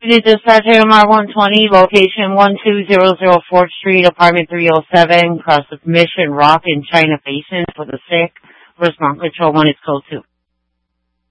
City Dispatch AMR 120, location 1200 4th Street, apartment 307, across the Mission Rock in China Basin for the sick. Response control 1 is code 2.